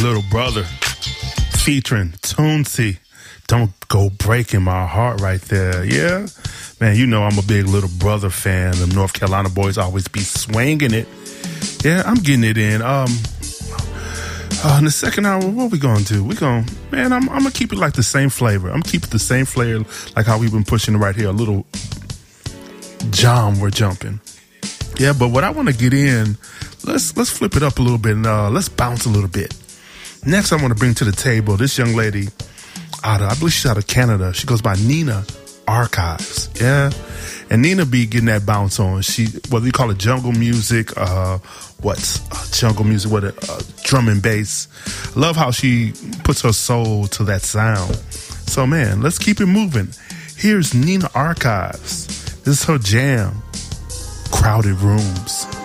Little Brother featuring Toonsy. Don't Go Breaking My Heart right there. Yeah, man, you know I'm a big Little Brother fan. The North Carolina boys always be swinging it. Yeah, I'm getting it in. In the second hour, what we gonna do? I'm gonna keep it like the same flavor. I'm keeping the same flavor like how we've been pushing it right here. A little John, we're jumping. Yeah, but what I want to get in, let's flip it up a little bit and let's bounce a little bit. Next, I want to bring to the table this young lady I believe she's out of Canada. She goes by Nina Archives. Yeah, and Nina be getting that bounce on. She, whether you call it jungle music, jungle music, drum and bass. Love how she puts her soul to that sound. So man, let's keep it moving. Here's Nina Archives. This is her jam, Crowded Rooms.